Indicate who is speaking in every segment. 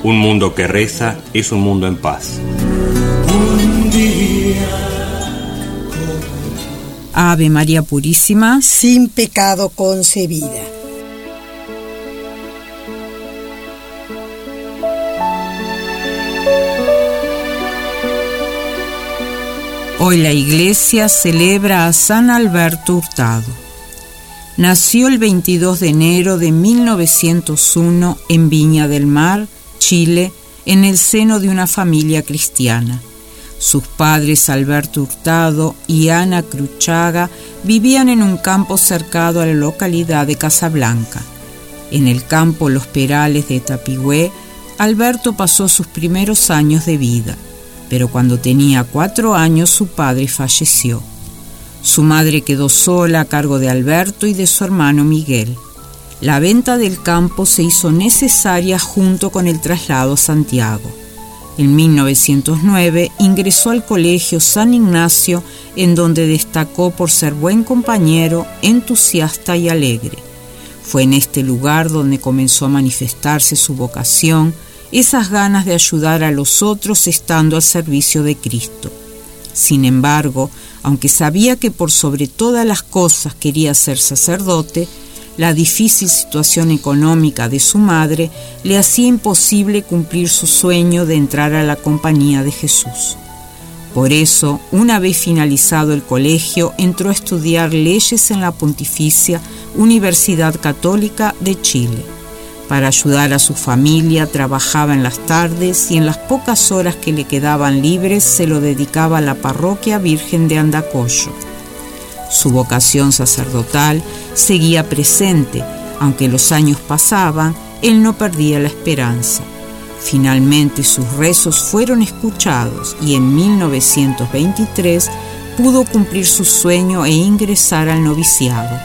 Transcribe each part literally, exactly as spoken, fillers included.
Speaker 1: Un mundo que reza es un mundo en paz.
Speaker 2: Un día
Speaker 3: Ave María Purísima,
Speaker 2: sin pecado concebida.
Speaker 3: Hoy la Iglesia celebra a San Alberto Hurtado. Nació el veintidós de enero de mil novecientos uno en Viña del Mar, Chile, en el seno de una familia cristiana. Sus padres, Alberto Hurtado y Ana Cruchaga, vivían en un campo cercado a la localidad de Casablanca. En el campo Los Perales de Tapigüé, Alberto pasó sus primeros años de vida, pero cuando tenía cuatro años su padre falleció. Su madre quedó sola a cargo de Alberto y de su hermano Miguel. La venta del campo se hizo necesaria junto con el traslado a Santiago. En mil novecientos nueve ingresó al Colegio San Ignacio, en donde destacó por ser buen compañero, entusiasta y alegre. Fue en este lugar donde comenzó a manifestarse su vocación, esas ganas de ayudar a los otros estando al servicio de Cristo. Sin embargo, aunque sabía que por sobre todas las cosas quería ser sacerdote, la difícil situación económica de su madre le hacía imposible cumplir su sueño de entrar a la compañía de Jesús. Por eso, una vez finalizado el colegio, entró a estudiar leyes en la Pontificia Universidad Católica de Chile. Para ayudar a su familia, trabajaba en las tardes y en las pocas horas que le quedaban libres se lo dedicaba a la parroquia Virgen de Andacollo. Su vocación sacerdotal seguía presente, aunque los años pasaban, él no perdía la esperanza. Finalmente sus rezos fueron escuchados y en mil novecientos veintitrés pudo cumplir su sueño e ingresar al noviciado.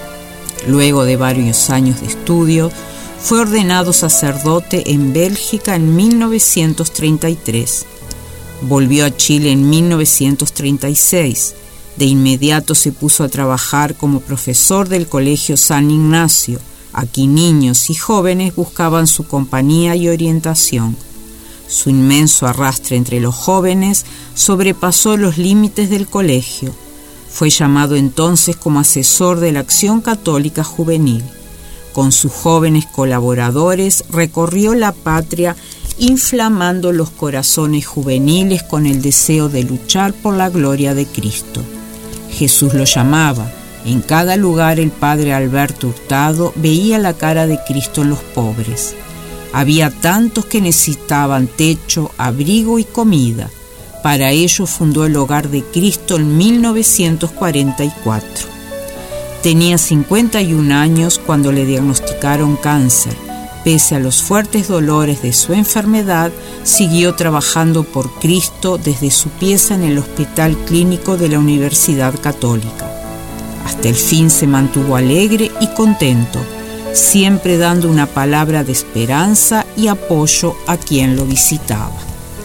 Speaker 3: Luego de varios años de estudio, fue ordenado sacerdote en Bélgica en mil novecientos treinta y tres. Volvió a Chile en mil novecientos treinta y seis. De inmediato se puso a trabajar como profesor del Colegio San Ignacio. Aquí niños y jóvenes buscaban su compañía y orientación. Su inmenso arrastre entre los jóvenes sobrepasó los límites del colegio. Fue llamado entonces como asesor de la Acción Católica Juvenil. Con sus jóvenes colaboradores recorrió la patria inflamando los corazones juveniles con el deseo de luchar por la gloria de Cristo. Jesús lo llamaba. En cada lugar el padre Alberto Hurtado veía la cara de Cristo en los pobres. Había tantos que necesitaban techo, abrigo y comida. Para ello fundó el Hogar de Cristo en mil novecientos cuarenta y cuatro. Tenía cincuenta y un años cuando le diagnosticaron cáncer. Pese a los fuertes dolores de su enfermedad, siguió trabajando por Cristo desde su pieza en el Hospital Clínico de la Universidad Católica. Hasta el fin se mantuvo alegre y contento, siempre dando una palabra de esperanza y apoyo a quien lo visitaba.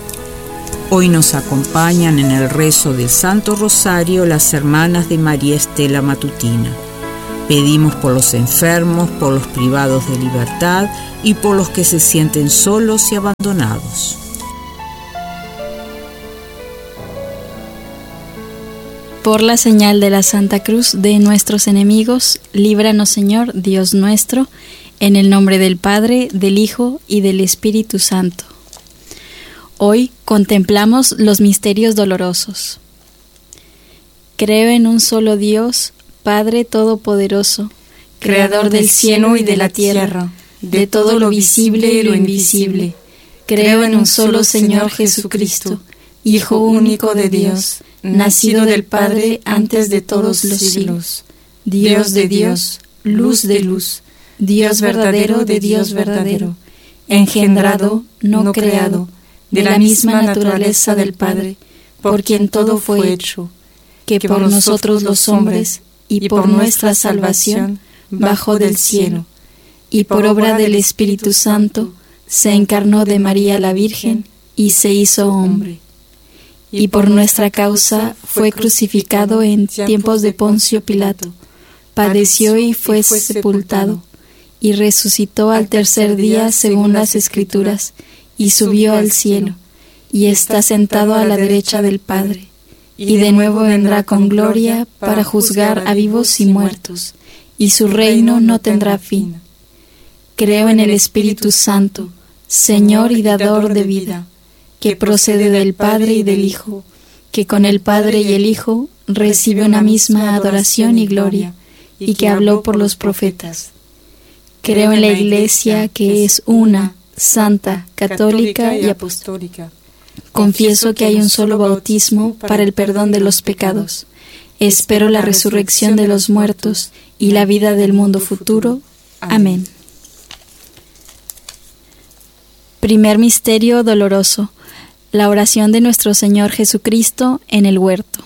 Speaker 3: Hoy nos acompañan en el rezo del Santo Rosario las hermanas de María Estela Matutina. Pedimos por los enfermos, por los privados de libertad y por los que se sienten solos y abandonados.
Speaker 4: Por la señal de la Santa Cruz de nuestros enemigos, líbranos, Señor, Dios nuestro, en el nombre del Padre, del Hijo y del Espíritu Santo. Hoy contemplamos los misterios dolorosos. Creo en un solo Dios, Padre Todopoderoso, Creador del cielo y de la tierra, de todo lo visible y lo invisible. Creo en un solo Señor Jesucristo, Hijo único de Dios, nacido del Padre antes de todos los siglos, Dios de Dios, luz de luz, Dios verdadero de Dios verdadero, engendrado, no creado, de la misma naturaleza del Padre, por quien todo fue hecho, que por nosotros los hombres y por nuestra salvación bajó del cielo, y por obra del Espíritu Santo se encarnó de María la Virgen y se hizo hombre. Y por nuestra causa fue crucificado en tiempos de Poncio Pilato, padeció y fue sepultado, y resucitó al tercer día según las Escrituras, y subió al cielo, y está sentado a la derecha del Padre, y de nuevo vendrá con gloria para juzgar a vivos y muertos, y su reino no tendrá fin. Creo en el Espíritu Santo, Señor y dador de vida, que procede del Padre y del Hijo, que con el Padre y el Hijo recibe una misma adoración y gloria, y que habló por los profetas. Creo en la Iglesia, que es una, santa, católica y apostólica. Confieso que hay un solo bautismo para el perdón de los pecados. Espero la resurrección de los muertos y la vida del mundo futuro. Amén. Primer misterio doloroso. La oración de nuestro Señor Jesucristo en el huerto.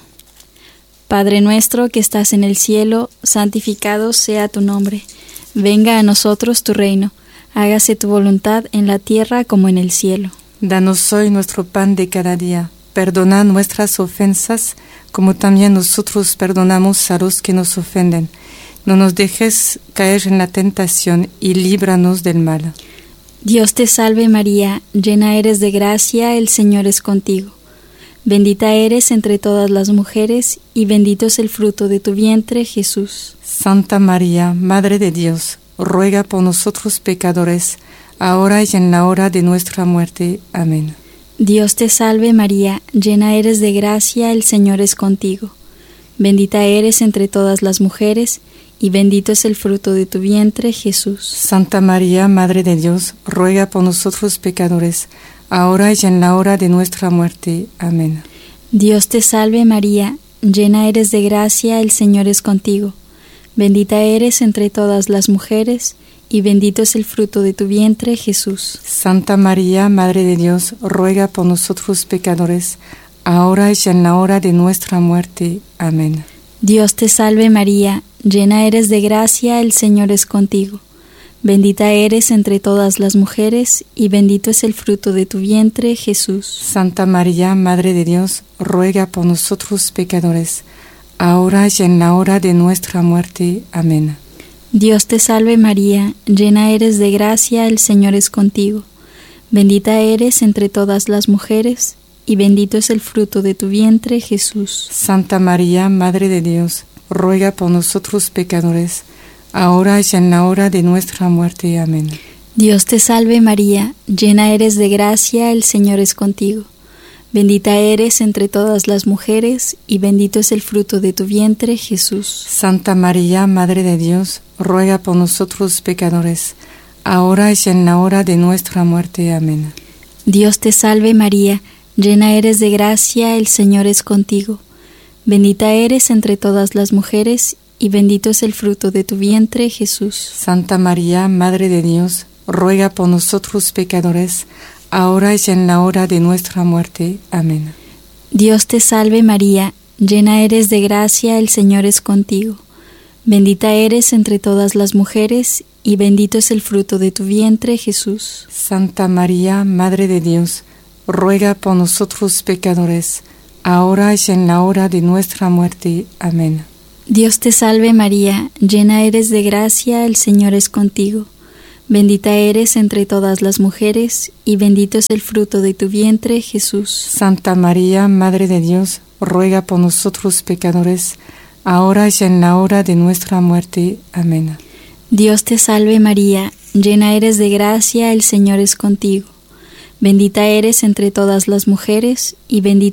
Speaker 4: Padre nuestro que estás en el cielo, santificado sea tu nombre. Venga a nosotros tu reino. Hágase tu voluntad en la tierra como en el cielo.
Speaker 5: Danos hoy nuestro pan de cada día. Perdona nuestras ofensas, como también nosotros perdonamos a los que nos ofenden. No nos dejes caer en la tentación y líbranos del mal.
Speaker 4: Dios te salve María, llena eres de gracia, el Señor es contigo. Bendita eres entre todas las mujeres, y bendito es el fruto de tu vientre, Jesús.
Speaker 5: Santa María, Madre de Dios, ruega por nosotros pecadores, ahora y en la hora de nuestra muerte. Amén.
Speaker 4: Dios te salve María, llena eres de gracia, el Señor es contigo. Bendita eres entre todas las mujeres, y bendito es el fruto de tu vientre, Jesús.
Speaker 5: Santa María, Madre de Dios, ruega por nosotros pecadores, ahora y en la hora de nuestra muerte. Amén.
Speaker 4: Dios te salve María, llena eres de gracia, el Señor es contigo. Bendita eres entre todas las mujeres, y bendito es el fruto de tu vientre, Jesús.
Speaker 5: Santa María, Madre de Dios, ruega por nosotros pecadores, ahora y en la hora de nuestra muerte. Amén.
Speaker 4: Dios te salve María, llena eres de gracia, el Señor es contigo. Bendita eres entre todas las mujeres, y bendito es el fruto de tu vientre, Jesús.
Speaker 5: Santa María, Madre de Dios, ruega por nosotros pecadores, ahora y en la hora de nuestra muerte. Amén.
Speaker 4: Dios te salve María, llena eres de gracia, el Señor es contigo. Bendita eres entre todas las mujeres, y bendito es el fruto de tu vientre, Jesús.
Speaker 5: Santa María, Madre de Dios, ruega por nosotros pecadores, ahora y en la hora de nuestra muerte. Amén.
Speaker 4: Dios te salve María, llena eres de gracia, el Señor es contigo. Bendita eres entre todas las mujeres, y bendito es el fruto de tu vientre, Jesús.
Speaker 5: Santa María, Madre de Dios, ruega por nosotros pecadores, ahora y en la hora de nuestra muerte. Amén.
Speaker 4: Dios te salve María, llena eres de gracia, el Señor es contigo. Bendita eres entre todas las mujeres, y bendito es el fruto de tu vientre, Jesús.
Speaker 5: Santa María, Madre de Dios, ruega por nosotros pecadores, ahora y en la hora de nuestra muerte. Amén.
Speaker 4: Dios te salve María, llena eres de gracia, el Señor es contigo. Bendita eres entre todas las mujeres, y bendito es el fruto de tu vientre, Jesús.
Speaker 5: Santa María, Madre de Dios, ruega por nosotros pecadores, ahora y en la hora de nuestra muerte. Amén.
Speaker 4: Dios te salve María, llena eres de gracia, el Señor es contigo. Bendita eres entre todas las mujeres, y bendito es el fruto de tu vientre, Jesús.
Speaker 5: Santa María, Madre de Dios, ruega por nosotros pecadores, ahora y en la hora de nuestra muerte. Amén.
Speaker 4: Dios te salve María, llena eres de gracia, el Señor es contigo. Bendita eres entre todas las mujeres, y bendito